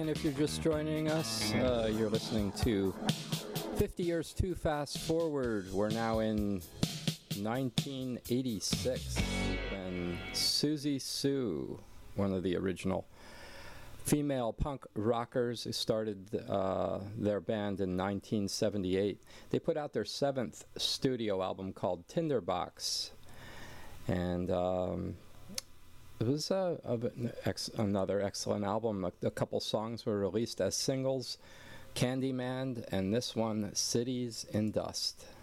if you're just joining us. You're listening to 50 Years Too Fast Forward. We're now in 1986, and Siouxsie Sioux, one of the original female punk rockers who started their band in 1978. They put out their 7th studio album called Tinderbox, and it was another excellent album. A couple songs were released as singles, Candyman, and this one, Cities in Dust.